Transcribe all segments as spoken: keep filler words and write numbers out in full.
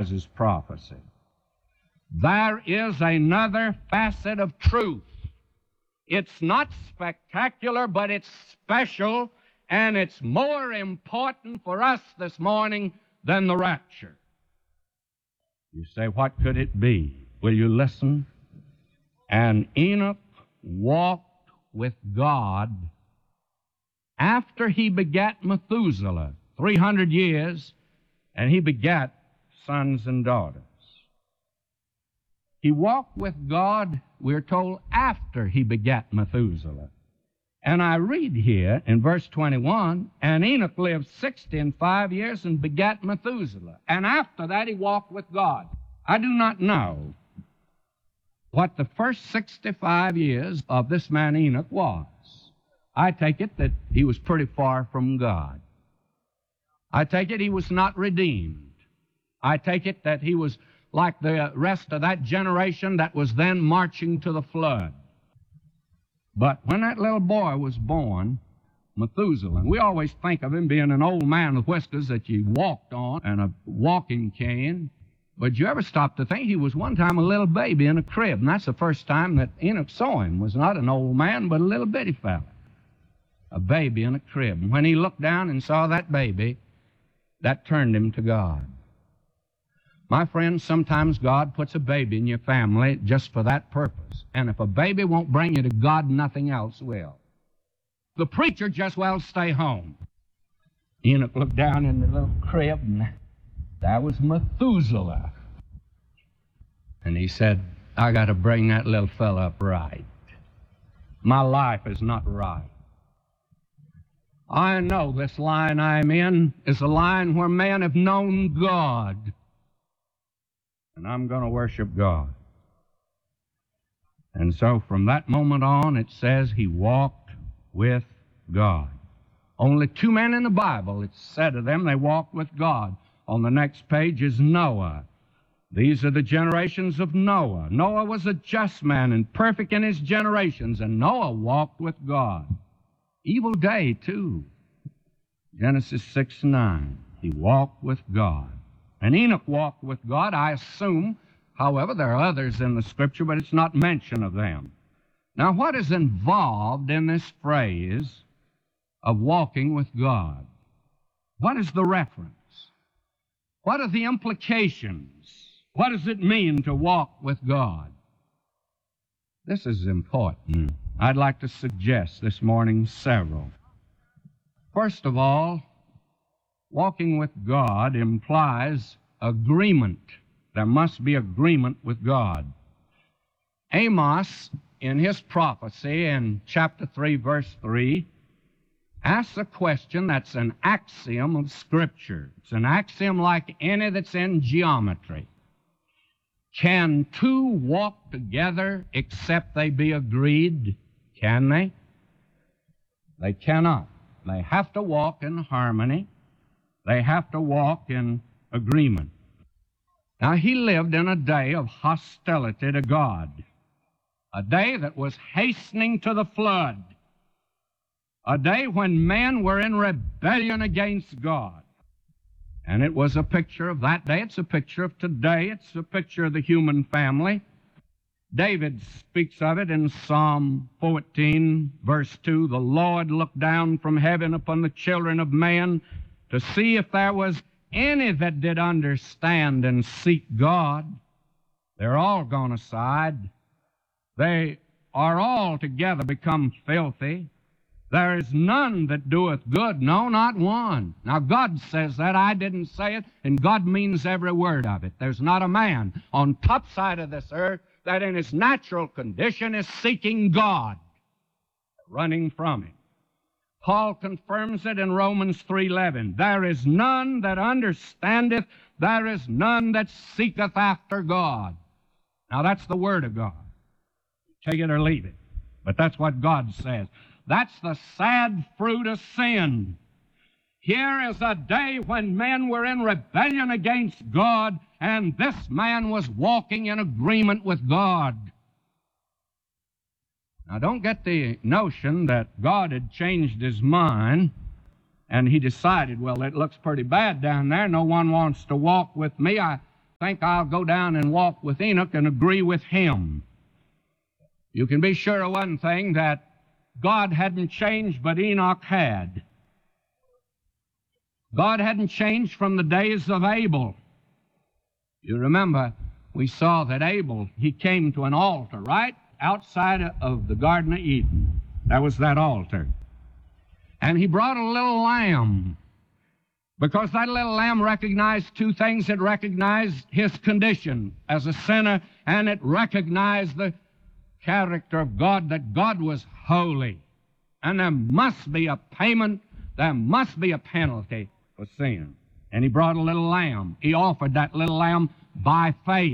his prophecy. There is another facet of truth. It's not spectacular, but it's special, and it's more important for us this morning than the rapture. You say, what could it be? Will you listen? And Enoch walked with God after he begat Methuselah, three hundred years, and he begat sons and daughters. He walked with God, we're told, after he begat Methuselah. And I read here in verse twenty-one, and Enoch lived sixty and five years and begat Methuselah. And after that he walked with God. I do not know what the first sixty-five years of this man Enoch was. I take it that he was pretty far from God. I take it he was not redeemed. I take it that he was like the rest of that generation that was then marching to the flood. But when that little boy was born, Methuselah, we always think of him being an old man with whiskers that you walked on and a walking cane. But you ever stop to think he was one time a little baby in a crib, and that's the first time that Enoch saw him. Was not an old man, but a little bitty fella, a baby in a crib. And when he looked down and saw that baby, that turned him to God. My friends, sometimes God puts a baby in your family just for that purpose. And if a baby won't bring you to God, nothing else will. The preacher just well stay home. Enoch looked down in the little crib, and that was Methuselah. And he said, I got to bring that little fella up right. My life is not right. I know this line I'm in is a line where men have known God. And I'm going to worship God. And so from that moment on, it says he walked with God. Only two men in the Bible, it's said of them, they walked with God. On the next page is Noah. These are the generations of Noah. Noah was a just man and perfect in his generations, and Noah walked with God. Evil day, too. Genesis six nine. He walked with God. And Enoch walked with God, I assume. However, there are others in the Scripture, but it's not mention of them. Now, what is involved in this phrase of walking with God? What is the reference? What are the implications? What does it mean to walk with God? This is important. I'd like to suggest this morning several. First of all, walking with God implies agreement. There must be agreement with God. Amos, in his prophecy in chapter three, verse three, asks a question that's an axiom of Scripture. It's an axiom like any that's in geometry. Can two walk together except they be agreed? Can they? They cannot. They have to walk in harmony. They have to walk in agreement. Now, he lived in a day of hostility to God, a day that was hastening to the flood, a day when men were in rebellion against God. And it was a picture of that day. It's a picture of today. It's a picture of the human family. David speaks of it in Psalm fourteen, verse two. The Lord looked down from heaven upon the children of man to see if there was any that did understand and seek God. They're all gone aside. They are all together become filthy. There is none that doeth good, no, not one. Now, God says that. I didn't say it, and God means every word of it. There's not a man on top side of this earth that in his natural condition is seeking God, running from him. Paul confirms it in Romans three eleven. There is none that understandeth, there is none that seeketh after God. Now, that's the Word of God. Take it or leave it. But that's what God says. That's the sad fruit of sin. Here is a day when men were in rebellion against God, and this man was walking in agreement with God. Now, don't get the notion that God had changed his mind and he decided, well, it looks pretty bad down there. No one wants to walk with me. I, think I'll go down and walk with Enoch and agree with him. You can be sure of one thing, that God hadn't changed, but Enoch had. God hadn't changed from the days of Abel. You remember, we saw that Abel, he came to an altar right outside of the Garden of Eden. That was that altar. And he brought a little lamb, because that little lamb recognized two things. It recognized his condition as a sinner, and it recognized the character of God, that God was holy. And there must be a payment, there must be a penalty for sin. And he brought a little lamb. He offered that little lamb by faith.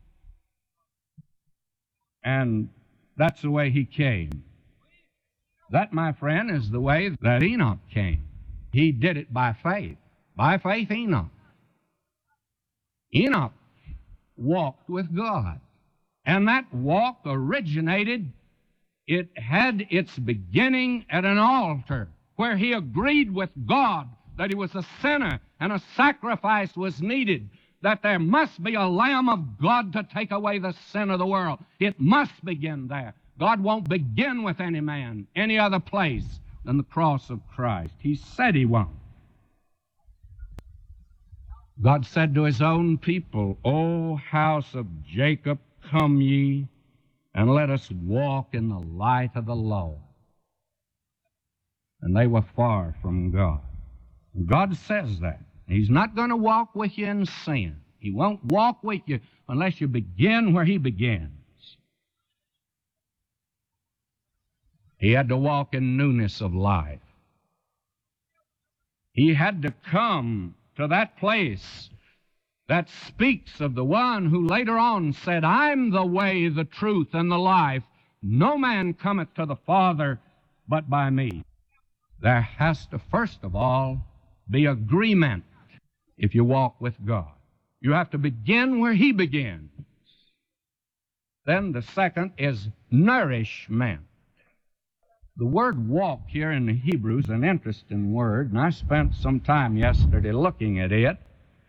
And that's the way he came. That, my friend, is the way that Enoch came. He did it by faith. By faith, Enoch. Enoch walked with God. And that walk originated, it had its beginning at an altar where he agreed with God that he was a sinner and a sacrifice was needed, that there must be a Lamb of God to take away the sin of the world. It must begin there. God won't begin with any man, any other place than the cross of Christ. He said he won't. God said to his own people, O house of Jacob, come ye, and let us walk in the light of the Lord. And they were far from God. God says that. He's not going to walk with you in sin. He won't walk with you unless you begin where he begins. He had to walk in newness of life. He had to come to that place that speaks of the one who later on said, I'm the way, the truth, and the life. No man cometh to the Father but by me. There has to, first of all, be agreement if you walk with God. You have to begin where he begins. Then the second is nourishment. The word walk here in the Hebrew is an interesting word, and I spent some time yesterday looking at it.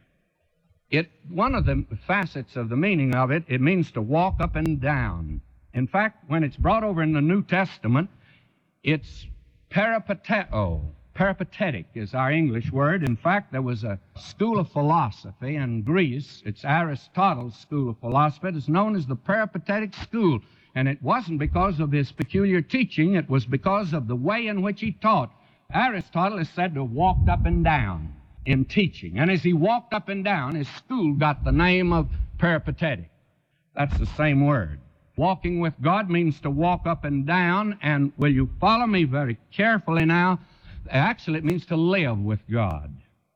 It, one of the facets of the meaning of it, it means to walk up and down. In fact, when it's brought over in the New Testament, it's peripateo. Peripatetic is our English word. In fact, there was a school of philosophy in Greece. It's Aristotle's school of philosophy. It's known as the Peripatetic school. And it wasn't because of his peculiar teaching. It was because of the way in which he taught. Aristotle is said to have walked up and down in teaching. And as he walked up and down, his school got the name of Peripatetic. That's the same word. Walking with God means to walk up and down. And will you follow me very carefully now? Actually, it means to live with God.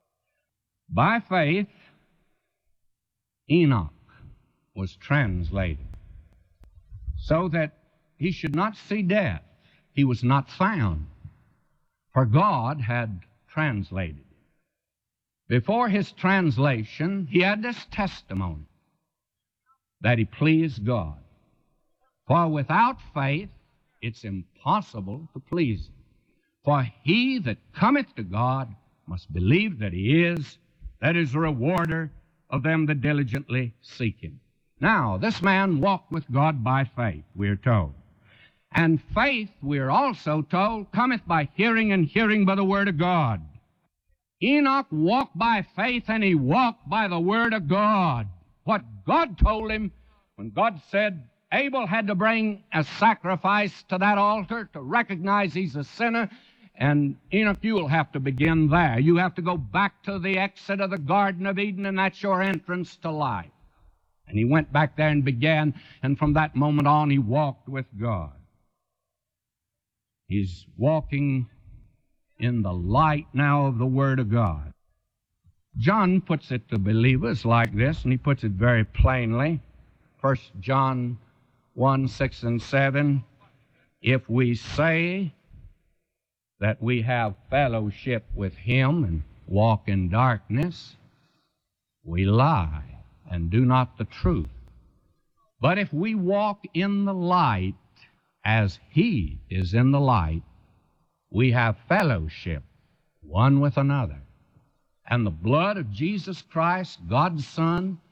By faith, Enoch was translated so that he should not see death. He was not found, for God had translated him. Before his translation, he had this testimony that he pleased God. For without faith, it's impossible to please him. For he that cometh to God must believe that he is, that is a rewarder of them that diligently seek him. Now, this man walked with God by faith, we are told. And faith, we are also told, cometh by hearing, and hearing by the word of God. Enoch walked by faith, and he walked by the word of God. What God told him, when God said Abel had to bring a sacrifice to that altar to recognize he's a sinner, and Enoch, you'll have to begin there. You have to go back to the exit of the Garden of Eden, and that's your entrance to life. And he went back there and began, and from that moment on, he walked with God. He's walking in the light now of the Word of God. John puts it to believers like this, and he puts it very plainly. First John one, six and seven, if we say that we have fellowship with him and walk in darkness, we lie and do not the truth. But if we walk in the light as he is in the light, we have fellowship one with another. And the blood of Jesus Christ, God's Son,